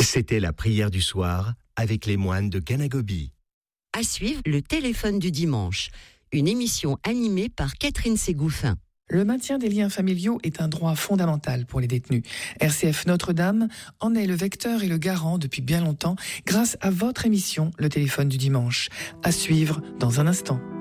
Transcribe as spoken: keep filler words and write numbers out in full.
C'était la prière du soir avec les moines de Ganagobi. À suivre, le téléphone du dimanche, une émission animée par Catherine Ségouffin. Le maintien des liens familiaux est un droit fondamental pour les détenus. R C F Notre-Dame en est le vecteur et le garant depuis bien longtemps grâce à votre émission Le téléphone du dimanche. À suivre dans un instant.